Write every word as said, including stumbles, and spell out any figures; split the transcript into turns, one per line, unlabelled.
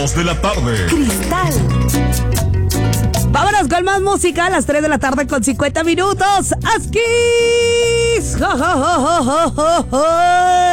dos de la tarde.
Cristal. Vámonos con más música a las tres de la tarde con cincuenta minutos. ¡Asquis! ¡Jo, jo, jo, jo, jo, jo!